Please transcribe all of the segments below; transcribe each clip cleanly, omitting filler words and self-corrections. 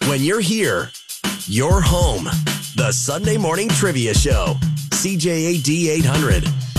When you're here, you're home. The Sunday Morning Trivia Show. CJAD 800.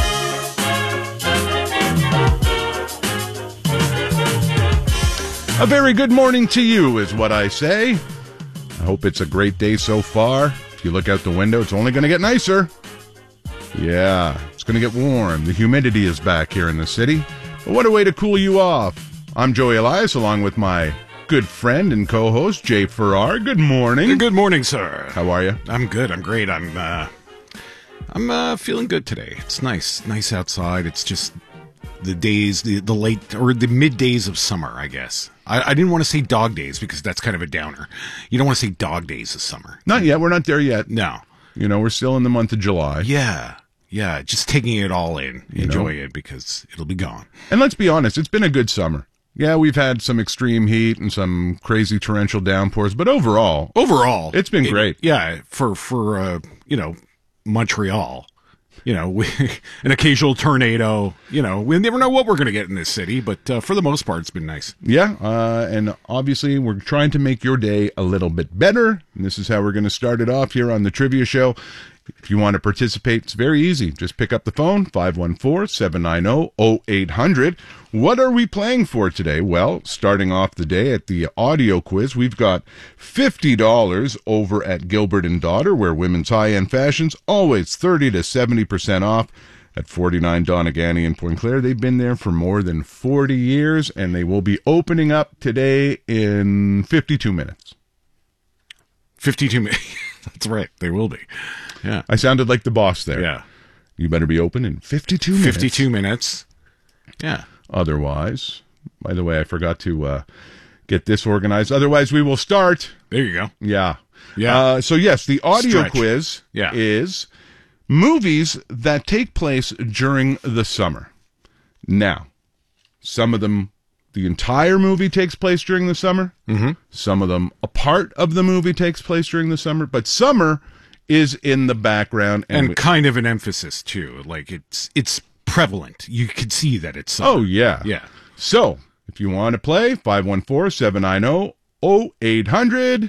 A very good morning to you is what I say. I hope it's a great day so far. If you look out the window, it's only going to get nicer. Yeah, it's going to get warm. The humidity is back here in the city. But what a way to cool you off. I'm Joey Elias, along with my good friend and co-host, Jay Farrar. Good morning. Good morning, sir. How are you? I'm good. I'm great. I'm feeling good today. It's nice outside. It's just the days, the late or the mid days of summer, I guess. I didn't want to say dog days because that's kind of a downer. You don't want to say dog days of summer. Not yet. We're not there yet. No. You know, we're still in the month of July. Yeah. Just taking it all in. Enjoy it because it'll be gone. And let's be honest, it's been a good summer. Yeah, we've had some extreme heat and some crazy torrential downpours, but overall, it's been great. Yeah, for Montreal, an occasional tornado. We never know what we're going to get in this city, but for the most part, it's been nice. Yeah, and obviously, we're trying to make your day a little bit better. And this is how we're going to start it off here on the Trivia Show. If you want to participate, it's very easy. Just pick up the phone, 514-790-0800. What are we playing for today? Well, starting off the day at the audio quiz, we've got $50 over at Gilbert & Daughter, where women's high-end fashions always 30 to 70% off at 49 Donegani in Point Claire. They've been there for more than 40 years, and they will be opening up today in 52 minutes. 52 minutes. That's right. They will be. Yeah. I sounded like the boss there. Yeah. You better be open in 52 minutes. 52 minutes. Yeah. Otherwise, by the way, I forgot to get this organized. Otherwise, we will start. There you go. Yeah. Yeah. So, yes, the audio Stretch. quiz is movies that take place during the summer. Now, some of them, the entire movie takes place during the summer. Mm-hmm. Some of them, a part of the movie takes place during the summer. But summer is in the background. And kind of an emphasis, too. Like, it's prevalent. You could see that it's summer. Oh, yeah. Yeah. So, if you want to play, 514-790-0800.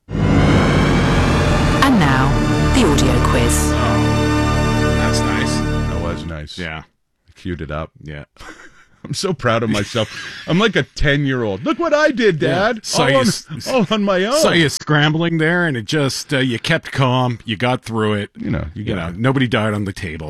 And now, the audio quiz. That's nice. That was nice. Yeah. I queued it up. Yeah. I'm so proud of myself. I'm like a 10-year-old. Look what I did, Dad. Yeah. All on my own. Saw you scrambling there, and it just, you kept calm. You got through it. Nobody died on the table.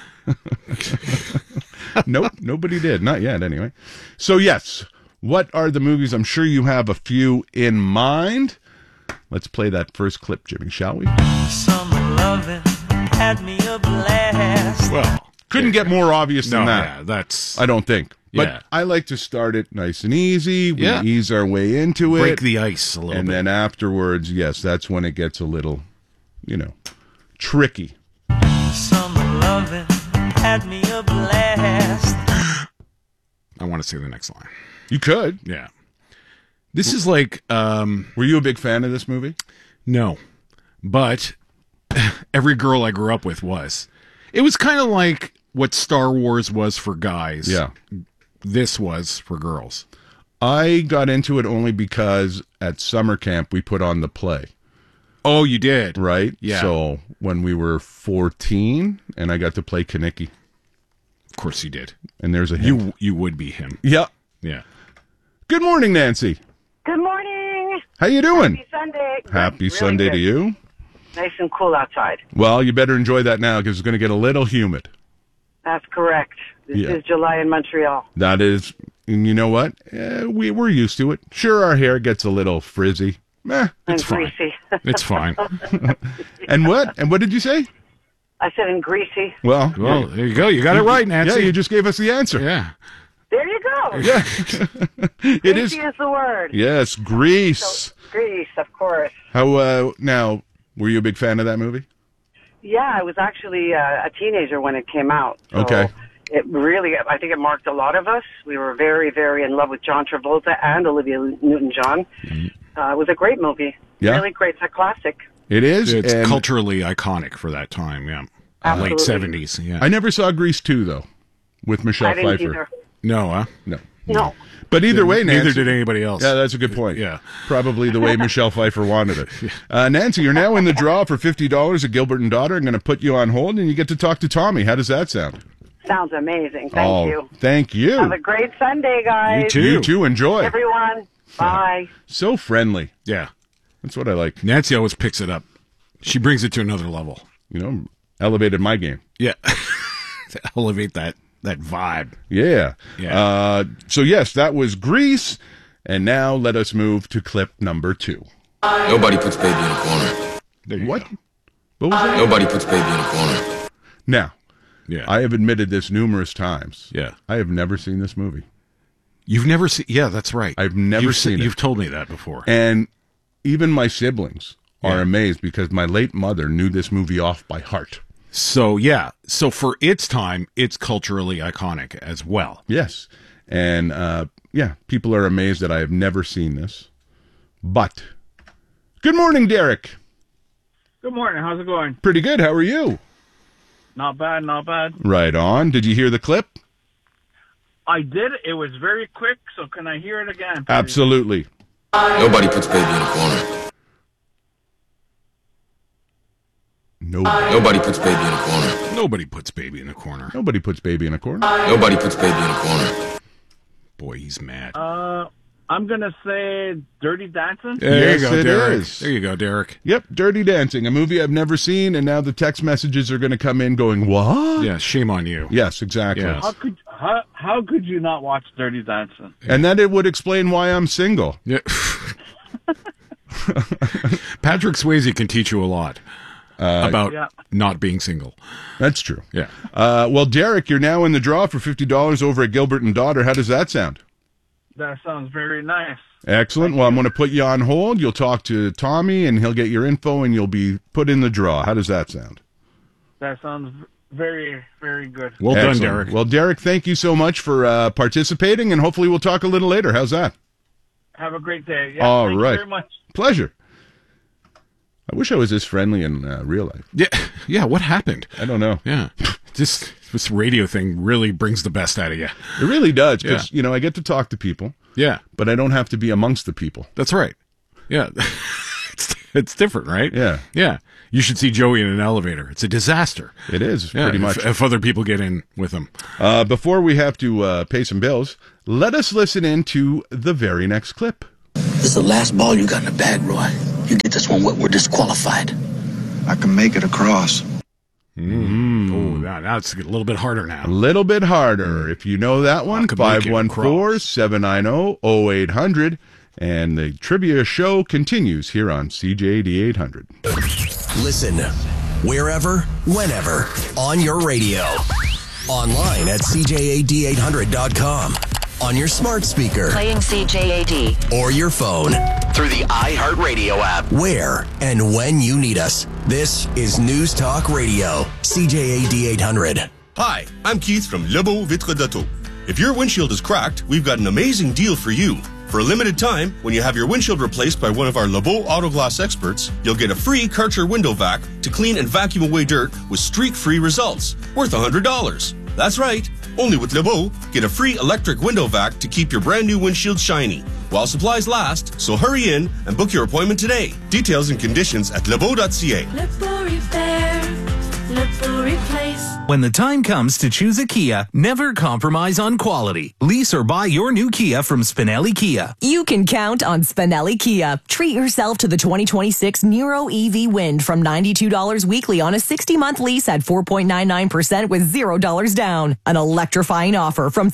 Nope, nobody did. Not yet, anyway. So, yes, what are the movies? I'm sure you have a few in mind. Let's play that first clip, Jimmy, shall we? Summer loving had me a blast. Well, couldn't get more obvious than that. Yeah, that's... I don't think. But Yeah. I like to start it nice and easy. We ease our way into it. Break the ice a little and bit. then afterwards, yes, that's when it gets a little, tricky. Summer loving had me a blast. I want to say the next line. You could. Yeah. This is like... Were you a big fan of this movie? No. But every girl I grew up with was. It was kind of like what Star Wars was for guys. Yeah. This was for girls. I got into it only because at summer camp we put on the play. Oh, you did? Right? Yeah. So when we were 14, and I got to play Kaneki. Of course you did. And there's a hint. You would be him. Yeah. Yeah. Good morning, Nancy. Good morning. How you doing? Happy Sunday. Happy Really Sunday good. to you. Nice and cool outside. Well, you better enjoy that now because it's going to get a little humid. That's correct. This is July in Montreal. That is, and you know what? We're used to it. Sure, our hair gets a little frizzy. And It's fine. greasy. It's fine. And what? And what did you say? I said and greasy. Well, Well, there you go. You got it right, Nancy. Yeah, you just gave us the answer. Yeah. There you go. Yeah. It is. Greasy is the word. Yes, Grease. So, Grease, of course. How, now, were you a big fan of that movie? Yeah, I was actually a teenager when it came out. So Okay. It really, I think it marked a lot of us. We were very, very in love with John Travolta and Olivia Newton-John. It was a great movie. Yeah. Really great. It's a classic. It is. It's and culturally iconic for that time, yeah. Absolutely. Late 70s, yeah. I never saw Grease 2, though, with Michelle I didn't Pfeiffer. either. No, huh? No. No. But either way, Nancy. Neither did anybody else. Yeah, that's a good point. Yeah. Probably the way Michelle Pfeiffer wanted it. Nancy, you're now in the draw for $50 at Gilbert and Daughter. I'm going to put you on hold, and you get to talk to Tommy. How does that sound? Sounds amazing. Thank you. Thank you. Have a great Sunday, guys. You too. Enjoy. Everyone. Bye. So friendly. Yeah. That's what I like. Nancy always picks it up. She brings it to another level. You know, elevated my game. Yeah. To elevate that vibe. Yeah. Yeah. So, yes, that was Grease. And now let us move to clip number 2. Nobody puts baby in a corner. There you What? go. What was that? Nobody puts baby in a corner. Now, Yeah. I have admitted this numerous times. Yeah. I have never seen this movie. You've never seen... Yeah, that's right. I've never seen it. You've told me that before. And even my siblings are Yeah. amazed because my late mother knew this movie off by heart. So, yeah. So, for its time, it's culturally iconic as well. Yes. And, people are amazed that I have never seen this. But, good morning, Derek. Good morning. How's it going? Pretty good. How are you? Not bad, not bad. Right on. Did you hear the clip? I did. It was very quick, so can I hear it again, please? Absolutely. Nobody puts baby in a corner. Nobody puts baby in a corner. Nobody puts baby in a corner. Nobody puts baby in a corner. Nobody puts baby in a corner. Boy, he's mad. I'm going to say Dirty Dancing. There Yes, you go, it Derek. is. There you go, Derek. Yep, Dirty Dancing, a movie I've never seen, and now the text messages are going to come in going, what? Yeah, shame on you. Yes, exactly. Yes. How could you not watch Dirty Dancing? And then it would explain why I'm single. Yeah. Patrick Swayze can teach you a lot about Yeah. not being single. That's true. Yeah. Well, Derek, you're now in the draw for $50 over at Gilbert and Daughter. How does that sound? That sounds very nice. Excellent. Well, I'm going to put you on hold. You'll talk to Tommy, and he'll get your info, and you'll be put in the draw. How does that sound? That sounds very, very good. Well done, Excellent. Derek. Well, Derek, thank you so much for participating, and hopefully we'll talk a little later. How's that? Have a great day. Yeah, All thank you right. very much. Pleasure. I wish I was this friendly in real life. Yeah. Yeah, what happened? I don't know. Yeah. This radio thing really brings the best out of you. It really does, because, I get to talk to people, Yeah. but I don't have to be amongst the people. That's right. Yeah. It's different, right? Yeah. Yeah. You should see Joey in an elevator. It's a disaster. It is, Yeah, pretty much. if other people get in with him. Before we have to pay some bills, let us listen into the very next clip. This is the last ball you got in the bag, Roy. You get this one, we're disqualified. I can make it across. Oh, now it's a little bit harder now. A little bit harder. If you know that one, I could make it 514-790-0800. And the trivia show continues here on CJAD 800. Listen wherever, whenever, on your radio. Online at CJAD800.com. On your smart speaker. Playing CJAD. Or your phone. Through the iHeartRadio app. Where and when you need us. This is News Talk Radio. CJAD 800. Hi, I'm Keith from Lebeau Vitre d'Auto. If your windshield is cracked, we've got an amazing deal for you. For a limited time, when you have your windshield replaced by one of our Lebeau Auto Glass experts, you'll get a free Karcher window vac to clean and vacuum away dirt with streak-free results, worth $100. That's right. Only with Lebeau, get a free electric window vac to keep your brand new windshield shiny while supplies last, so hurry in and book your appointment today. Details and conditions at lebeau.ca. Lebeau Repair, Lebeau Replace. When the time comes to choose a Kia, never compromise on quality. Lease or buy your new Kia from Spinelli Kia. You can count on Spinelli Kia. Treat yourself to the 2026 Nero EV Wind from $92 weekly on a 60-month lease at 4.99% with $0 down. An electrifying offer from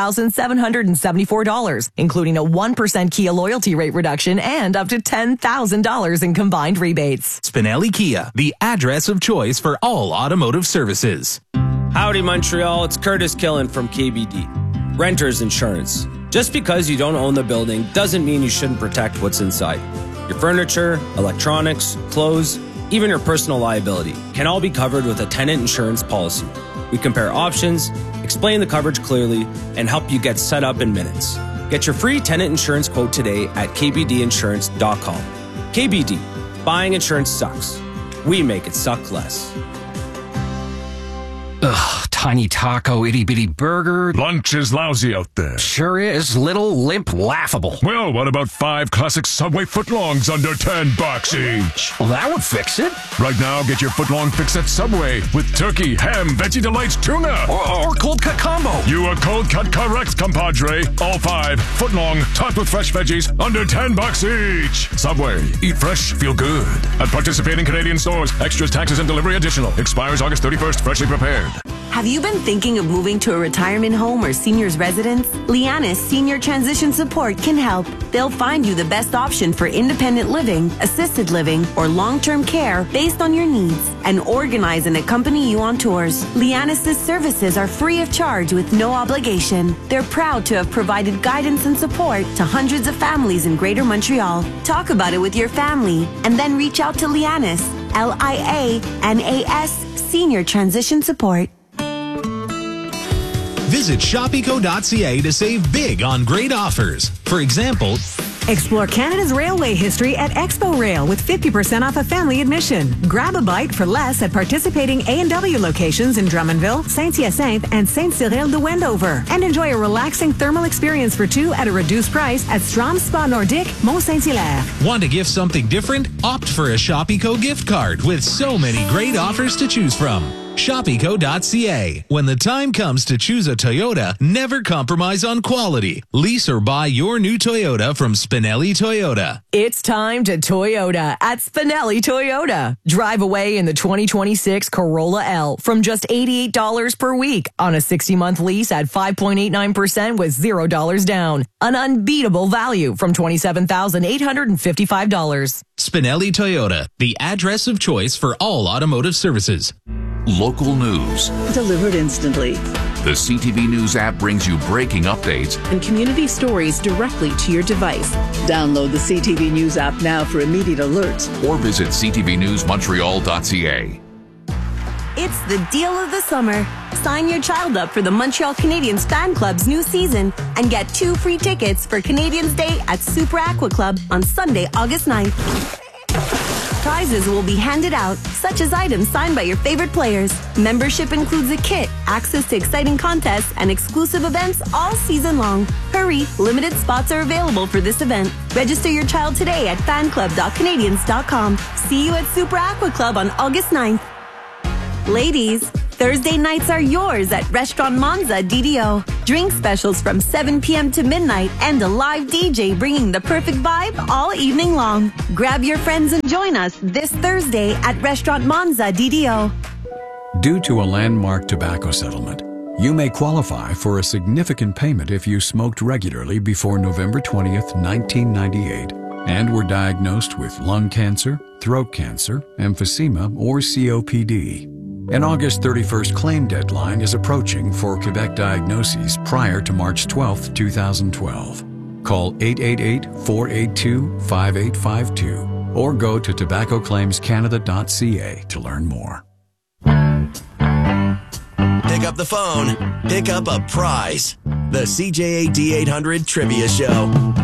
$38,774, including a 1% Kia loyalty rate reduction and up to $10,000 in combined rebates. Spinelli Kia, the address of choice for all automotive services. Howdy, Montreal. It's Curtis Killen from KBD. Renters Insurance. Just because you don't own the building doesn't mean you shouldn't protect what's inside. Your furniture, electronics, clothes, even your personal liability can all be covered with a tenant insurance policy. We compare options, explain the coverage clearly, and help you get set up in minutes. Get your free tenant insurance quote today at kbdinsurance.com. KBD. Buying insurance sucks. We make it suck less. Ugh, tiny taco, itty-bitty burger. Lunch is lousy out there. Sure is. Little, limp, laughable. Well, what about 5 classic Subway footlongs under $10 each? Well, that would fix it. Right now, get your footlong fix at Subway with turkey, ham, Veggie Delights, tuna. Or cold cut combo. You are cold cut correct, compadre. All 5 footlong, topped with fresh veggies, under $10 each. Subway. Eat fresh, feel good. At participating Canadian stores. Extras, taxes, and delivery additional. Expires August 31st. Freshly prepared. Have you been thinking of moving to a retirement home or senior's residence? Lianis Senior Transition Support can help. They'll find you the best option for independent living, assisted living, or long-term care based on your needs and organize and accompany you on tours. Lianis' services are free of charge with no obligation. They're proud to have provided guidance and support to hundreds of families in Greater Montreal. Talk about it with your family and then reach out to Lianis, Lianas Senior Transition Support. Visit shopeco.ca to save big on great offers. For example, explore Canada's railway history at Expo Rail with 50% off a family admission. Grab a bite for less at participating A&W locations in Drummondville, Saint-Hyacinthe, and Saint-Cyril de Wendover. And enjoy a relaxing thermal experience for 2 at a reduced price at Strom Spa Nordique, Mont-Saint-Hilaire. Want to gift something different? Opt for a Shopeco gift card with so many great offers to choose from. Shopeco.ca. When the time comes to choose a Toyota, never compromise on quality. Lease or buy your new Toyota from Spinelli Toyota. It's time to Toyota at Spinelli Toyota. Drive away in the 2026 Corolla L from just $88 per week on a 60-month lease at 5.89% with $0 down. An unbeatable value from $27,855. Spinelli Toyota, the address of choice for all automotive services. Local news. Delivered instantly. The CTV News app brings you breaking updates and community stories directly to your device. Download the CTV News app now for immediate alerts. Or visit ctvnewsmontreal.ca. It's the deal of the summer. Sign your child up for the Montreal Canadiens Fan Club's new season and get 2 free tickets for Canadiens Day at Super Aqua Club on Sunday, August 9th. Prizes will be handed out, such as items signed by your favorite players. Membership includes a kit, access to exciting contests, and exclusive events all season long. Hurry, limited spots are available for this event. Register your child today at fanclub.canadiens.com. See you at Super Aqua Club on August 9th. Ladies, Thursday nights are yours at Restaurant Monza DDO. Drink specials from 7 p.m. to midnight and a live DJ bringing the perfect vibe all evening long. Grab your friends and join us this Thursday at Restaurant Monza DDO. Due to a landmark tobacco settlement, you may qualify for a significant payment if you smoked regularly before November 20th, 1998, and were diagnosed with lung cancer, throat cancer, emphysema, or COPD. An August 31st claim deadline is approaching for Quebec diagnoses prior to March 12, 2012. Call 888-482-5852 or go to tobaccoclaimscanada.ca to learn more. Pick up the phone. Pick up a prize. The CJAD 800 Trivia Show.